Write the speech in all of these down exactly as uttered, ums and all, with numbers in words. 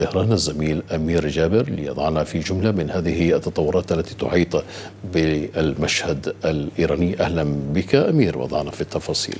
طهران الزميل أمير جابر ليضعنا في جملة من هذه التطورات التي تحيط بالمشهد الإيراني. أهلا بك أمير، وضعنا في التفاصيل.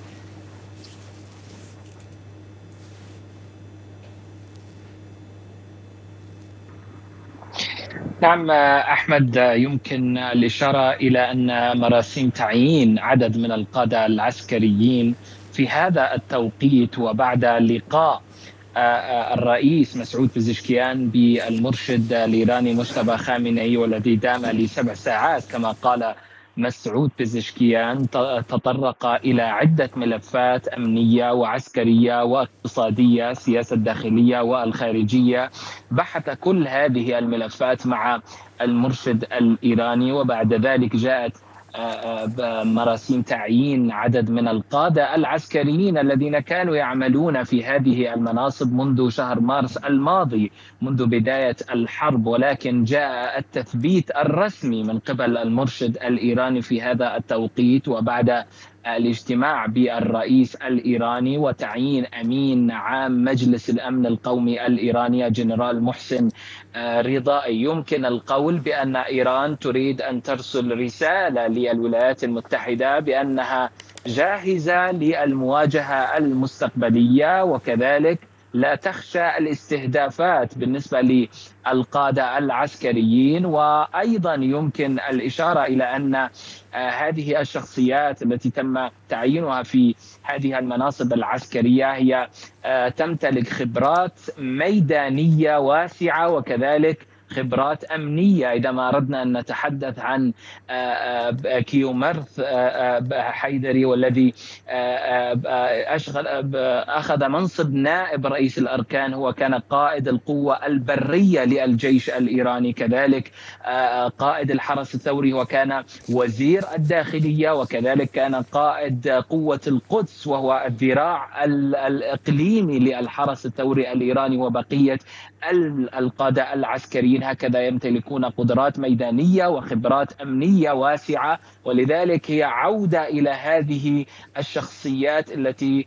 نعم أحمد، يمكن الإشارة إلى أن مراسيم تعيين عدد من القادة العسكريين في هذا التوقيت وبعد لقاء الرئيس مسعود بزشكيان بالمرشد الإيراني مجتبى خامنئي والذي دام لسبع ساعات كما قال مسعود بزشكيان، تطرق إلى عدة ملفات أمنية وعسكرية واقتصادية، السياسة الداخلية والخارجية. بحث كل هذه الملفات مع المرشد الإيراني، وبعد ذلك جاءت مراسيم تعيين عدد من القادة العسكريين الذين كانوا يعملون في هذه المناصب منذ شهر مارس الماضي، منذ بداية الحرب، ولكن جاء التثبيت الرسمي من قبل المرشد الإيراني في هذا التوقيت وبعد الاجتماع بالرئيس الإيراني وتعيين أمين عام مجلس الأمن القومي الإيراني جنرال محسن رضائي. يمكن القول بأن إيران تريد أن ترسل رسالة للولايات المتحدة بأنها جاهزة للمواجهة المستقبلية، وكذلك لا تخشى الاستهدافات بالنسبة للقادة العسكريين. وأيضا يمكن الإشارة إلى أن هذه الشخصيات التي تم تعيينها في هذه المناصب العسكرية هي تمتلك خبرات ميدانية واسعة وكذلك خبرات أمنية. عندما أردنا أن نتحدث عن كيومرث حيدري والذي أشغل أخذ منصب نائب رئيس الأركان، هو كان قائد القوة البرية للجيش الإيراني، كذلك قائد الحرس الثوري وكان وزير الداخلية، وكذلك كان قائد قوة القدس وهو الذراع الإقليمي للحرس الثوري الإيراني، وبقية القادة العسكريين هكذا يمتلكون قدرات ميدانية وخبرات أمنية واسعة. ولذلك هي عودة إلى هذه الشخصيات التي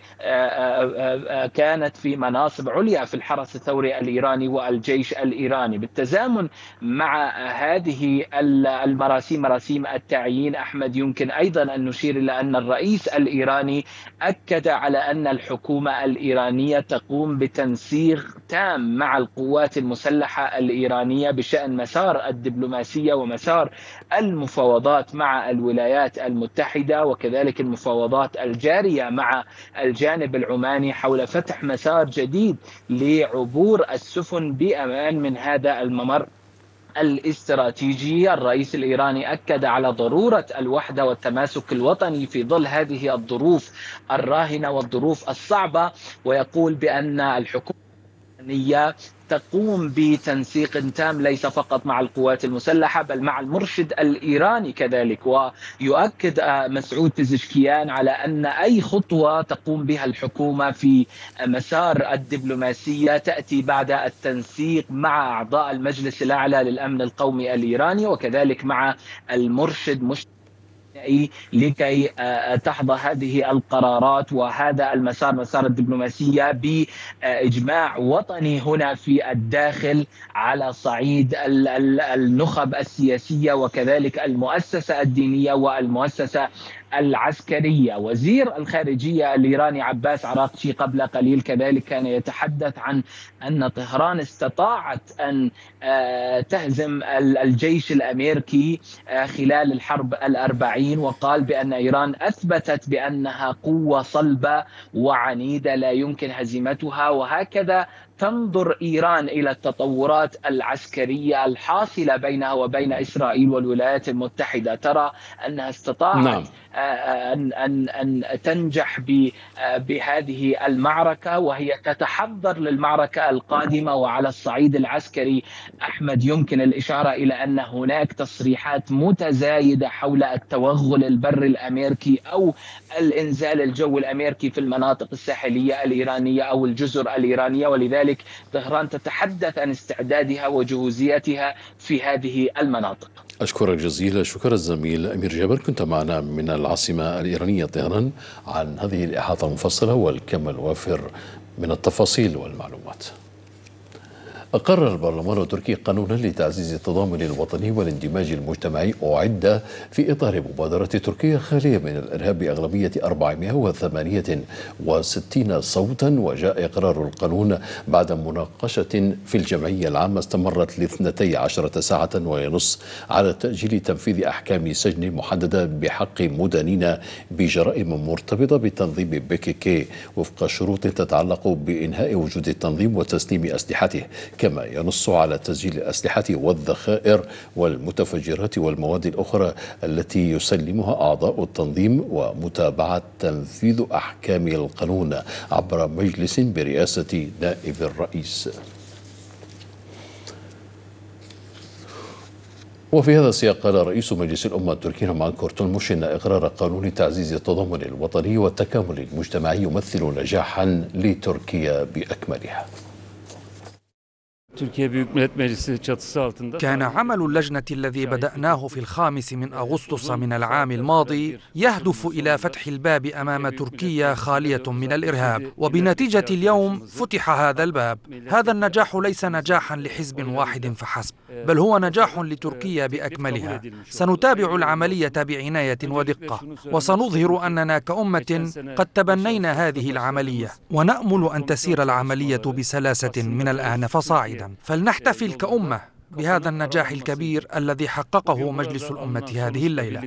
كانت في مناصب عليا في الحرس الثوري الإيراني والجيش الإيراني. بالتزامن مع هذه المراسيم مراسيم التعيين أحمد، يمكن أيضا أن نشير إلى أن الرئيس الإيراني أكد على أن الحكومة الإيرانية تقوم بتنسيق تام مع القوات المسلحة الإيرانية بشأن مسار الدبلوماسية ومسار المفاوضات مع الولايات المتحدة، وكذلك المفاوضات الجارية مع الجانب العماني حول فتح مسار جديد لعبور السفن بأمان من هذا الممر الاستراتيجي. الرئيس الإيراني أكد على ضرورة الوحدة والتماسك الوطني في ظل هذه الظروف الراهنة والظروف الصعبة، ويقول بأن الحكومة الإيرانية تقوم بتنسيق تام ليس فقط مع القوات المسلحة بل مع المرشد الإيراني كذلك. ويؤكد مسعود بزشكيان على أن أي خطوة تقوم بها الحكومة في مسار الدبلوماسية تأتي بعد التنسيق مع أعضاء المجلس الأعلى للأمن القومي الإيراني وكذلك مع المرشد مش لكي تحظى هذه القرارات وهذا المسار مسار الدبلوماسية بإجماع وطني هنا في الداخل على صعيد النخب السياسية وكذلك المؤسسة الدينية والمؤسسة العسكرية. وزير الخارجية الإيراني عباس عراقچي قبل قليل كذلك كان يتحدث عن أن طهران استطاعت أن تهزم الجيش الأمريكي خلال الحرب الأربعين، وقال بأن إيران أثبتت بأنها قوة صلبة وعنيدة لا يمكن هزيمتها. وهكذا تنظر إيران إلى التطورات العسكرية الحاصلة بينها وبين إسرائيل والولايات المتحدة، ترى أنها استطاعت نعم. أن أن أن تنجح بهذه المعركة وهي تتحضر للمعركة القادمة. وعلى الصعيد العسكري أحمد، يمكن الإشارة إلى أن هناك تصريحات متزايدة حول التوغل البري الأمريكي أو الإنزال الجوي الأمريكي في المناطق الساحلية الإيرانية أو الجزر الإيرانية، ولذلك طهران تتحدث عن استعدادها وجهوزيتها في هذه المناطق. أشكرك جزيلا الشكر الزميل أمير جابر، كنت معنا من العاصمة الإيرانية طهران عن هذه الإحاطة المفصلة والكم الوافر من التفاصيل والمعلومات. أقر البرلمان التركي قانونا لتعزيز التضامن الوطني والاندماج المجتمعي أعد في إطار مبادرة تركيا خالية من الإرهاب بأغلبية أربعمائة وثمانية وستين صوتا. وجاء إقرار القانون بعد مناقشة في الجمعية العامة استمرت لاثنتي عشرة ساعة، وينص على تأجيل تنفيذ أحكام سجن محددة بحق مدانين بجرائم مرتبطة بتنظيم بيكيكي وفق شروط تتعلق بإنهاء وجود التنظيم وتسليم أسلحته، كما ينص على تسجيل الأسلحة والذخائر والمتفجرات والمواد الأخرى التي يسلمها أعضاء التنظيم، ومتابعة تنفيذ أحكام القانون عبر مجلس برئاسة نائب الرئيس. وفي هذا السياق قال رئيس مجلس الأمة التركي نومان كورتولموش إن إقرار قانون تعزيز التضامن الوطني والتكامل المجتمعي يمثل نجاحا لتركيا بأكملها. كان عمل اللجنة الذي بدأناه في الخامس من أغسطس من العام الماضي يهدف إلى فتح الباب أمام تركيا خالية من الإرهاب، وبنتيجة اليوم فتح هذا الباب. هذا النجاح ليس نجاحا لحزب واحد فحسب، بل هو نجاح لتركيا بأكملها. سنتابع العملية بعناية ودقة، وسنظهر أننا كأمة قد تبنينا هذه العملية، ونأمل أن تسير العملية بسلاسة من الآن فصاعدا. فلنحتفل كأمة بهذا النجاح الكبير الذي حققه مجلس الأمة هذه الليلة.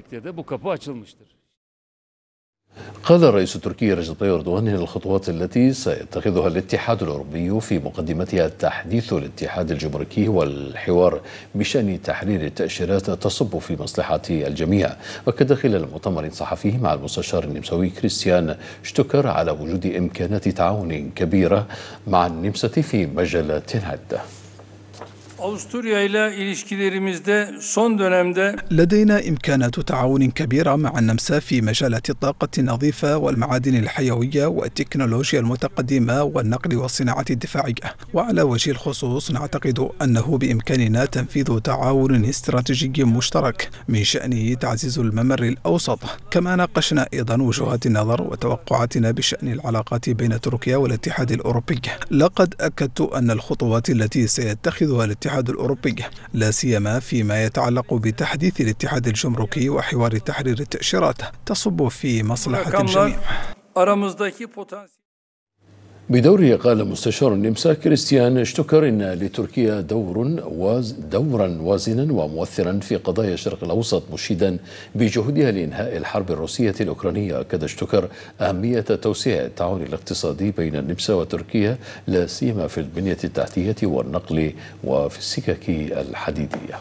قال الرئيس التركي رجب طيب أردوغان إن الخطوات التي سيتخذها الاتحاد الأوروبي في مقدمتها تحديث الاتحاد الجمركي والحوار بشأن تحرير التأشيرات تصب في مصلحة الجميع. وكذا خلال مؤتمر صحفي mع المستشار النمساوي كريستيان شتوكر على وجود إمكانات تعاون كبيرة مع النمسا في مجالات عدة. لدينا إمكانات تعاون كبيرة مع النمسا في مجالات الطاقة النظيفة والمعادن الحيوية والتكنولوجيا المتقدمة والنقل والصناعة الدفاعية. وعلى وجه الخصوص نعتقد أنه بإمكاننا تنفيذ تعاون استراتيجي مشترك من شأنه تعزيز الممر الأوسط. كما ناقشنا أيضا وجهات النظر وتوقعاتنا بشأن العلاقات بين تركيا والاتحاد الأوروبي. لقد أكدت أن الخطوات التي سيتخذها الاتحاد الأوروبي لا سيما فيما يتعلق بتحديث الاتحاد الجمركي وحوار تحرير التأشيرات تصب في مصلحة الجميع. بدوره قال مستشار النمسا كريستيان شتوكر إن لتركيا دور واز دورا وازنا ومؤثرا في قضايا الشرق الأوسط، مشيدا بجهودها لإنهاء الحرب الروسية الأوكرانية. أكد شتوكر أهمية توسيع التعاون الاقتصادي بين النمسا وتركيا لا سيما في البنية التحتية والنقل وفي السكك الحديدية.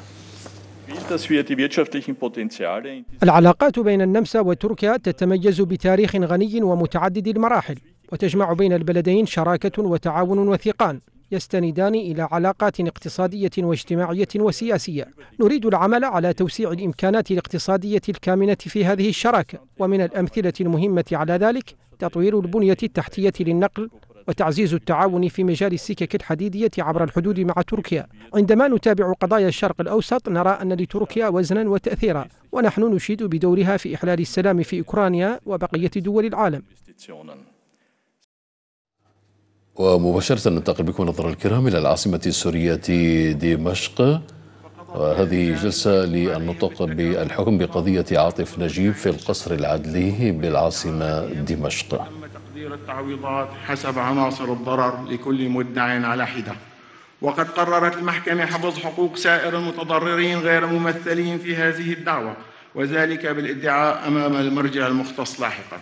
العلاقات بين النمسا وتركيا تتميز بتاريخ غني ومتعدد المراحل، وتجمع بين البلدين شراكة وتعاون وثيقان يستندان إلى علاقات اقتصادية واجتماعية وسياسية. نريد العمل على توسيع الإمكانات الاقتصادية الكامنة في هذه الشراكة، ومن الأمثلة المهمة على ذلك تطوير البنية التحتية للنقل وتعزيز التعاون في مجال السكك الحديدية عبر الحدود مع تركيا. عندما نتابع قضايا الشرق الأوسط نرى أن لتركيا وزنا وتأثيرا، ونحن نشيد بدورها في إحلال السلام في أوكرانيا وبقية دول العالم. ومباشرة ننتقل بكم نظرا الكرام إلى العاصمة السورية دمشق، وهذه جلسة للنطق بالحكم بقضية عاطف نجيب في القصر العدلي بالعاصمة دمشق. تقدير التعويضات حسب عناصر الضرر لكل مدع على حدة. وقد قررت المحكمة حفظ حقوق سائر المتضررين غير ممثلين في هذه الدعوة، وذلك بالادعاء أمام المرجع المختص لاحقا.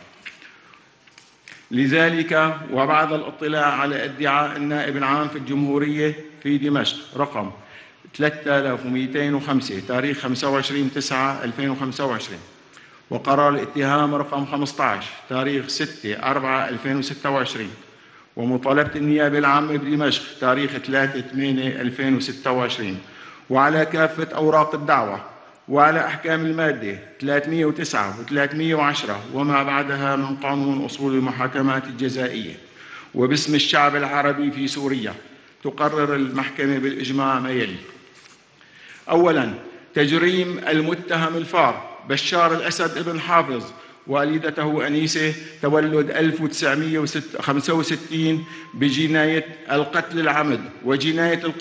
لذلك وبعد الاطلاع على ادعاء النائب العام في الجمهورية في دمشق رقم ثلاثة آلاف ومئتين وخمسة تاريخ خمسة وعشرين تسعة ألفين وخمسة وعشرين، وقرار الاتهام رقم خمسة عشر تاريخ ستة أربعة ألفين وستة وعشرين، ومطالبة النيابة العامة بدمشق تاريخ ثلاثة ثمانية ألفين وستة وعشرين، وعلى كافة أوراق الدعوة وعلى أحكام المادة ثلاثمئة وتسعة وثلاثمئة وعشرة وما بعدها من قانون أصول المحاكمات الجزائية. وباسم الشعب العربي في سوريا تقرر المحكمة بالإجماع ما يلي: أولاً، تجريم المتهم الفار بشار الأسد ابن حافظ والدته أنيسة تولد ألف وتسعمئة وخمسة وستين بجناية القتل العمد وجناية القتل